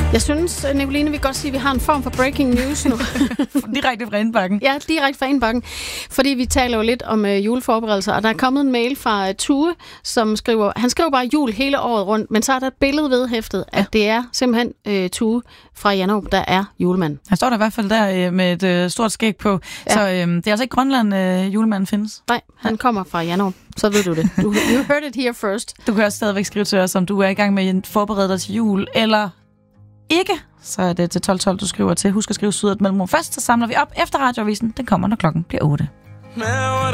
Jeg synes, Nicoline, vi kan godt sige, at vi har en form for breaking news nu. Direkte fra indbakken. Ja, direkte fra indbakken. Fordi vi taler jo lidt om juleforberedelser, og der er kommet en mail fra Tue, som skriver, han skriver bare jul hele året rundt, men så er der et billede vedhæftet, at det er simpelthen Tue fra Janderup, der er julemand. Han står der i hvert fald der med et stort skæg på, så det er altså ikke Grønland, julemanden findes. Nej, han kommer fra Janderup. Så ved du det. You heard it here first. Du kan også stadigvæk skrive til os, om du er i gang med at forberede dig til jul, eller ikke. Så er det til 12.12, du skriver til. Husk at skrive Syd et mellemrum først, så samler vi op efter radioavisen. Den kommer, når klokken bliver 8.